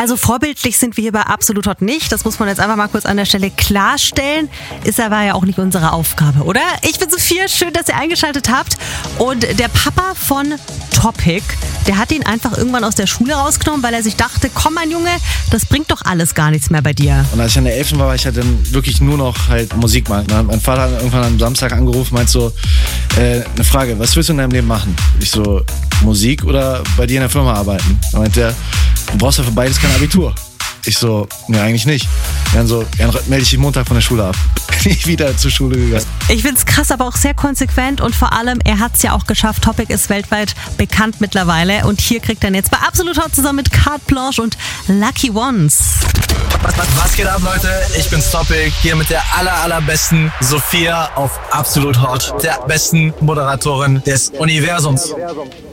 Also vorbildlich sind wir hier bei Absolut Hot nicht. Das muss man jetzt einfach mal kurz an der Stelle klarstellen. Ist aber ja auch nicht unsere Aufgabe, oder? Ich bin Sophia, schön, dass ihr eingeschaltet habt. Und der Papa von Topic, der hat ihn einfach irgendwann aus der Schule rausgenommen, weil er sich dachte, komm mein Junge, das bringt doch alles gar nichts mehr bei dir. Und als ich an der 11. war, ich halt dann wirklich nur noch halt Musik machen. Mein Vater hat irgendwann am Samstag angerufen, meint so, eine Frage, was willst du in deinem Leben machen? Ich so, Musik oder bei dir in der Firma arbeiten? Da meint der, du brauchst ja für beides kein Abitur. Ich so, ne, eigentlich nicht. Dann so, ja, melde ich dich Montag von der Schule ab. Nie wieder zur Schule gegangen. Ich find's krass, aber auch sehr konsequent und vor allem, er hat's ja auch geschafft. Topic ist weltweit bekannt mittlerweile und hier kriegt er jetzt bei Absolut Hot zusammen mit Carte Blanche und Lucky Ones. Was geht ab, Leute? Ich bin's Topic, hier mit der allerbesten Sophia auf Absolut Hot, der besten Moderatorin des Universums.